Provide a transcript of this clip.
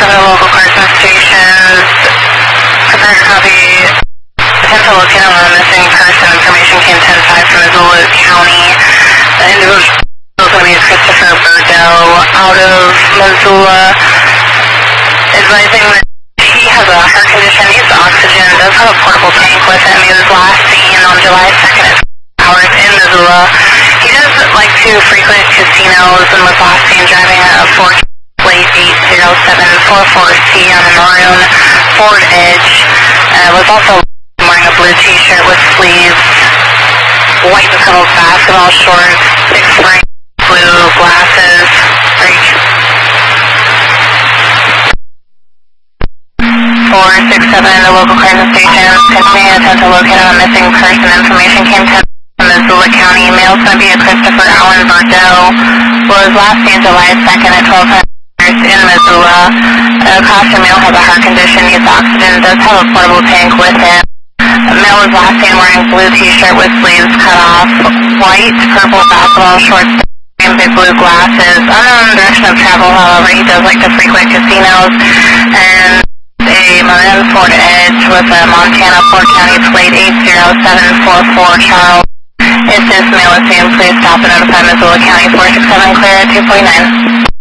some of the local Carson stations. Prepare to copy. Attempt to locate on a missing person. Information came 10-5 from Missoula County. The individual's name is Christopher Burdeau out of Missoula, advising that he has a heart condition, needs oxygen, does have a portable tank with him. He was last seen on July 2nd at hours in Missoula. He does like to frequent casinos and was last seen driving a Ford plate 80744C on a maroon Ford Edge. Was also wearing a blue t-shirt with sleeves, white and cuddled basketball shorts, 6-ring blue glasses. 467, the local crisis station. Continue to attempt to locate on a missing person. Information came to Missoula County. Male Cynthia Christopher Allen Bordeaux was last seen July 2nd at 1200 in Missoula. Caution, male has a heart condition, needs oxygen, does have a portable tank with him. Male was last seen wearing blue t-shirt with sleeves cut off, white, purple basketball shorts, and big blue glasses. Unknown direction of travel, however, he does like to frequent casinos. And a maroon Ford Edge with a Montana Fort County plate 80744 Charles. If this male is seen, please stop and notify Missoula County 467 clear at 249.